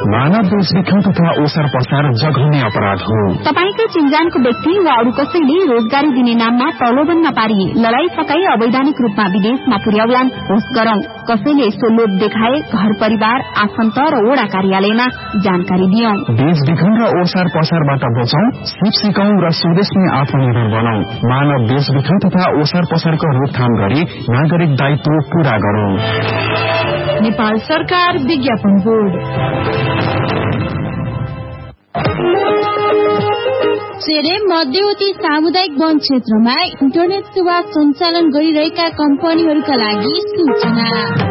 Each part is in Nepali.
मानव बेचबिखन तथा ओसार पसार जघन्य अपराध हो। तपाईकै चिन्जानको व्यक्ति वा अरू कसैले रोजगारी दिने नाममा प्रलोभन नपारी लडाई फकाई अवैधानिक रूपमा विदेशमा पुर्याउलान् होस् गरौं। कसैले यस्तो लोभ देखाए घर परिवार आफन्त र वडा कार्यालयमा जानकारी दियौं। बेचबिखन र ओसार पसारबाट बचौं, सिप सिकाउँ र स्वदेशमै आत्मनिर्भर बनाऊ। मानव बेचबिखन तथा ओसार पसारको रोकथाम गरी नागरिक दायित्व पूरा गरौं। नेपाल सरकार विज्ञापन बोर्ड। चेरेम मध्यवर्ती सामुदायिक वन क्षेत्रमा इन्टरनेट सेवा सञ्चालन गरिरहेका कम्पनीहरूका लागि सूचना।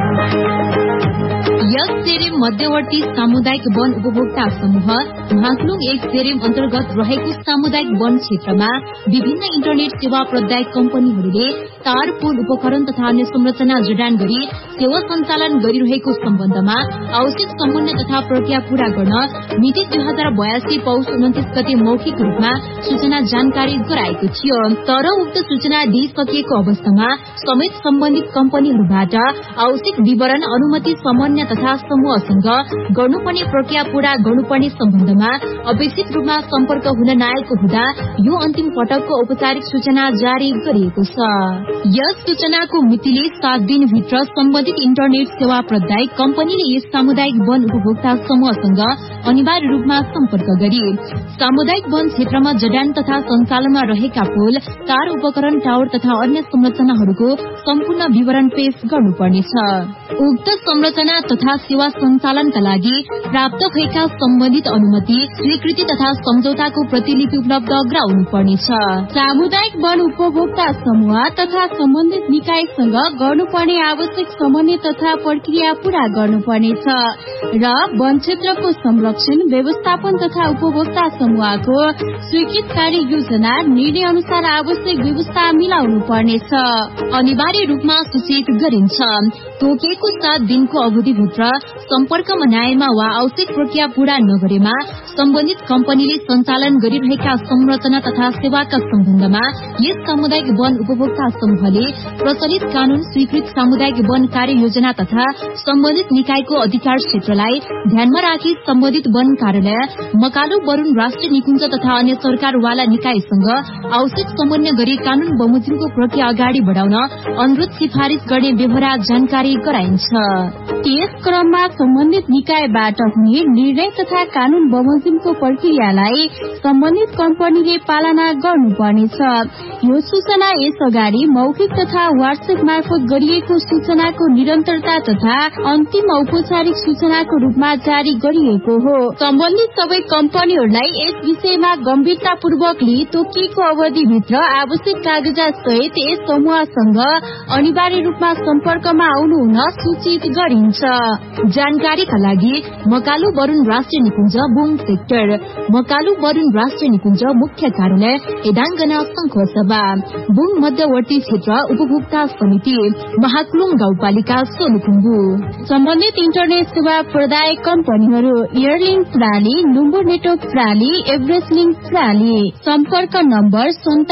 यस चेरेम मध्यवर्ती सामुदायिक वन उपभोक्ता समूह महाकुलुङ 1 चेरेम अन्तर्गत रहेको सामुदायिक वन क्षेत्रमा विभिन्न इन्टरनेट सेवा प्रदायक कम्पनीहरूले तार पुल उपकरण तथा अन्य संरचना जडान गरी सेवा सञ्चालन गरिरहेको सम्बन्धमा आवश्यक समन्वय तथा प्रक्रिया पूरा गर्न मिति 2082 पौष 29 गते मौखिक रूपमा सूचना जानकारी गराएको थियो। तर उक्त सूचना दिइसकिएको अवस्थामा समेत सम्बन्धित कम्पनीहरूबाट आवश्यक विवरण अनुमति समन्वय तथा समूहसँग गर्नुपर्ने प्रक्रिया पूरा गर्नुपर्ने सम्बन्धमा अपेक्षित रूपमा सम्पर्क हुन नआएको हुँदा यो अन्तिम पटकको औपचारिक सूचना जारी गरिएको छ। यस सूचनाको मितिले 7 दिनभित्र सम्बन्धित इन्टरनेट सेवा प्रदायक कम्पनीले यस सामुदायिक वन उपभोक्ता समूहसँग अनिवार्य रूपमा सम्पर्क गरी सामुदायिक वन क्षेत्रमा जडान तथा सञ्चालनमा रहेका पुल, तार उपकरण, टावर तथा अन्य संरचनाहरूको सम्पूर्ण विवरण पेश गर्नुपर्नेछ। उक्त संरचना तथा सेवा सञ्चालनका लागि प्राप्त भएका सम्बन्धित अनुमति, स्वीकृति तथा सम्झौताको प्रतिलिपि उपलब्ध गराउनुपर्नेछ। सामुदायिक वन उपभोक्ता समूह तथा सम्बन्धित निकायसँग गर्नुपर्ने आवश्यक समन्वय तथा प्रक्रिया पूरा गर्नुपर्नेछ र वन क्षेत्रको संरक्षण, व्यवस्थापन तथा उपभोक्ता समूहको स्वीकृत कार्य योजना निर्णय अनुसार आवश्यक व्यवस्था मिलाउनु पर्नेछ। अनिवार्य रूपमा सूचित गरिन्छ। तोकिएको 7 दिनको अवधिभित्र सम्पर्कमा नआएमा वा आवश्यक प्रक्रिया पूरा नगरेमा सम्बन्धित कम्पनीले सञ्चालन गरिरहेका संरचना तथा सेवाका सम्बन्धमा यस सामुदायिक वन उपभोक्ता समूहले प्रचलित कानून, स्वीकृत सामुदायिक वन कार्य योजना तथा सम्बन्धित निकायको अधिकार क्षेत्रलाई ध्यानमा राखी सम्बन्धित वन कार्यालय, मकालु बरुण राष्ट्रिय निकुञ्ज तथा अन्य सरकारवाला निकायसँग आवश्यक समन्वय गरी कानून बमोजिमको प्रक्रिया अगाडि बढाउन अनुरोध सिफारिश गर्ने व्यवहार जानकारी गराइन्छ। त्यस क्रममा सम्बन्धित निकायबाट हुने निर्णय तथा कानून बमोजिमको प्रक्रियालाई सम्बन्धित कम्पनीले पालना गर्नुपर्नेछ। यो सूचना यस अगाडि मौखिक तथा व्हाट्सएप मार्फत गरिएको सूचनाको निरन्तरता तथा अन्तिम औपचारिक सूचनाको रूपमा जारी गरिएको हो। सम्बन्धित सबै कम्पनीहरूलाई यस विषयमा गम्भीरतापूर्वक लिई तोकिएको अवधिभित्र आवश्यक कागजात सहित यस समूहसँग अनिवार्य रूपमा सम्पर्कमा आउनु हुन सूचित गरिन्छ। जानकारीका लागि मकालु बरुण राष्ट्रिय निकुञ्ज बुङ सेक्टर, मकालु बरुण राष्ट्रिय निकुञ्ज मुख्य कार्यालय एदाङ्गना संखुवासभा, बुङ मध्यवर्ती क्षेत्र उपभोक्ता समिति, महाकुलुङ गाउँपालिका सोलुखुम्बु। सम्बन्धित इन्टरनेट सेवा प्रदायक कम्पनीहरू एयरलिङ्क प्राली, नुम्बु नेटवर्क प्राली, एभरेस्ट लिङ्क प्राली। सम्पर्क नम्बर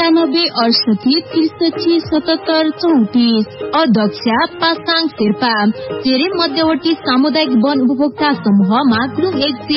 9768637734। अध्यक्ष पासाङ शेर्पा, चेरेम मध्यवर्ती सामुदायिक वन उपभोक्ता समूह महाकुलुङ 1